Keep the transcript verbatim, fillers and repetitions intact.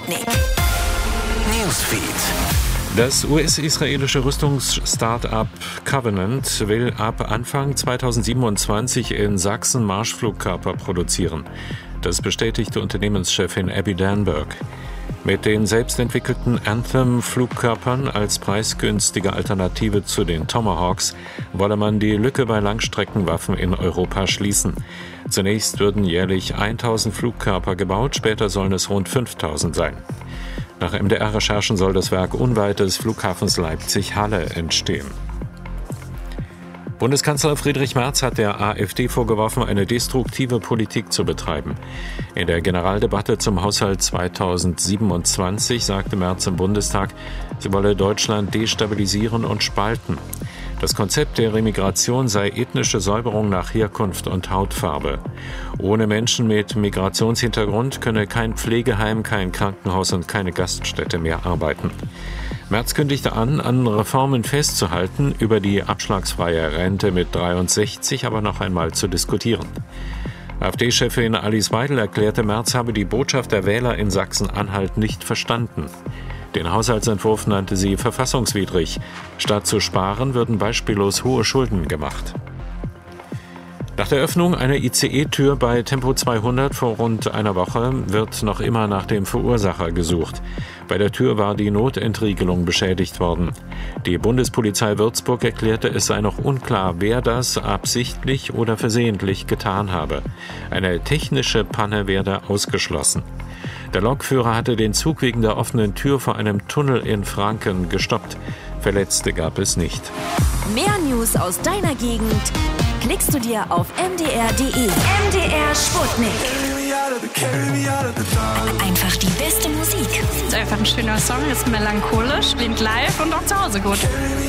Sputnik. Newsfeed. Das U S-israelische Rüstungs-Start-up Covenant will ab Anfang zweitausendsiebenundzwanzig in Sachsen Marschflugkörper produzieren. Das bestätigte Unternehmenschefin Abby Danberg. Mit den selbstentwickelten Anthem-Flugkörpern als preisgünstige Alternative zu den Tomahawks wolle man die Lücke bei Langstreckenwaffen in Europa schließen. Zunächst würden jährlich tausend Flugkörper gebaut, später sollen es rund fünftausend sein. Nach M D R-Recherchen soll das Werk unweit des Flughafens Leipzig-Halle entstehen. Bundeskanzler Friedrich Merz hat der AfD vorgeworfen, eine destruktive Politik zu betreiben. In der Generaldebatte zum Haushalt zweitausendsiebenundzwanzig sagte Merz im Bundestag, sie wolle Deutschland destabilisieren und spalten. Das Konzept der Remigration sei ethnische Säuberung nach Herkunft und Hautfarbe. Ohne Menschen mit Migrationshintergrund könne kein Pflegeheim, kein Krankenhaus und keine Gaststätte mehr arbeiten. Merz kündigte an, an Reformen festzuhalten, über die abschlagsfreie Rente mit dreiundsechzig aber noch einmal zu diskutieren. AfD-Chefin Alice Weidel erklärte, Merz habe die Botschaft der Wähler in Sachsen-Anhalt nicht verstanden. Den Haushaltsentwurf nannte sie verfassungswidrig. Statt zu sparen, würden beispiellos hohe Schulden gemacht. Nach der Öffnung einer I C E-Tür bei Tempo zweihundert vor rund einer Woche wird noch immer nach dem Verursacher gesucht. Bei der Tür war die Notentriegelung beschädigt worden. Die Bundespolizei Würzburg erklärte, es sei noch unklar, wer das absichtlich oder versehentlich getan habe. Eine technische Panne werde ausgeschlossen. Der Lokführer hatte den Zug wegen der offenen Tür vor einem Tunnel in Franken gestoppt. Verletzte gab es nicht. Mehr News aus deiner Gegend klickst du dir auf m d r punkt d e. M D R Sputnik. Einfach die beste Musik. Ist einfach ein schöner Song, ist melancholisch, klingt live und auch zu Hause gut.